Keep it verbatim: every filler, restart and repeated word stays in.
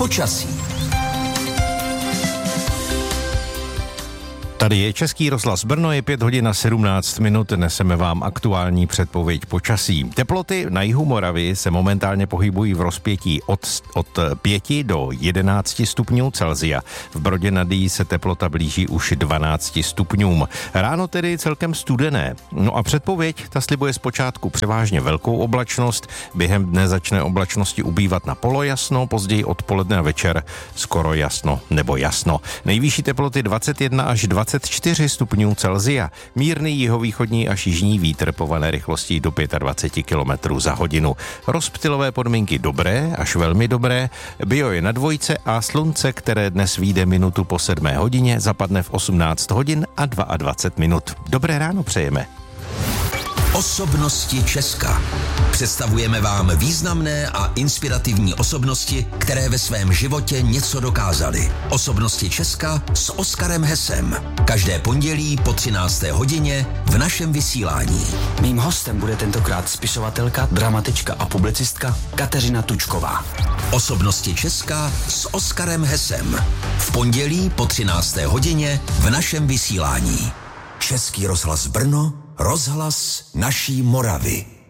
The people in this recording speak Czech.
počasí. Tady je Český rozhlas Brno, je pět hodin a sedmnáct minut, neseme vám aktuální předpověď počasí. Teploty na jihu Moravy se momentálně pohybují v rozpětí od, od pěti do jedenácti stupňů Celsia. V Brodě nad Jí se teplota blíží už dvanácti stupňům. Ráno tedy celkem studené. No a předpověď, ta slibuje zpočátku převážně velkou oblačnost, během dne začne oblačnosti ubývat na polojasno, později odpoledne a večer skoro jasno nebo jasno. Nejvyšší teploty dvacet jedna až dvacet čtyři stupňů Celsia. Mírný jihovýchodní až jižní vítr pované rychlostí do dvacet pět kilometrů za hodinu. Rozptylové podmínky dobré až velmi dobré. Bio je na dvojce a slunce, které dnes vyjde minutu po sedmé hodině, zapadne v osmnáct hodin a dvacet dva minut. Dobré ráno přejeme. Osobnosti Česka. Představujeme vám významné a inspirativní osobnosti, které ve svém životě něco dokázaly. Osobnosti Česka s Oskarem Hesem. Každé pondělí po třinácté hodině v našem vysílání. Mým hostem bude tentokrát spisovatelka, dramatička a publicistka Kateřina Tučková. Osobnosti Česka s Oskarem Hesem. V pondělí po třinácté hodině v našem vysílání. Český rozhlas Brno, rozhlas naší Moravy.